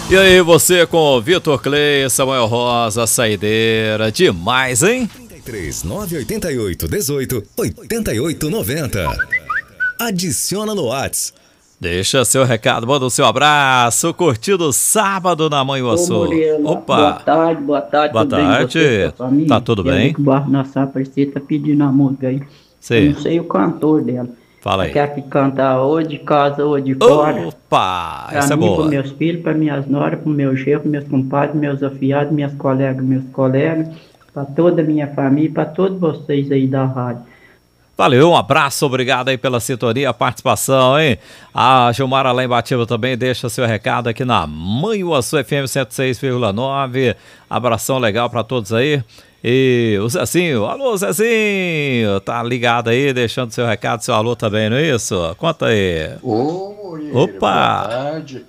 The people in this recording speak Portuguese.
E aí, você com o Vitor Clay, Samuel Rosa, saideira, demais, hein? 33 988 18 88 90. Adiciona no Whats. Deixa seu recado, manda o seu abraço, curtido sábado na Manhuaçu. Opa! Boa tarde, Boa tudo tarde. bem? Você, sua família? Tá tudo bem? Que o Barro Nossa Aparecida tá pedindo a música aí. Sim. Eu não sei o cantor dela. Fala aí. Quer que cantar ou de casa ou de fora. Opa! Pra Essa é mim, boa. para meus filhos, para minhas noras, para meu genro, meus compadres, meus afiados, meus colegas, para toda a minha família, para todos vocês aí da rádio. Valeu, um abraço, obrigado aí pela sintonia, participação, hein? A Gilmara lá em Batiba também deixa seu recado aqui na Manhuaçu FM 106,9. Abração legal para todos aí. E o Zezinho, alô Zezinho, tá ligado aí, deixando seu recado, seu alô também, não é isso? Conta aí. Ô, Murilo, Opa! boa tarde.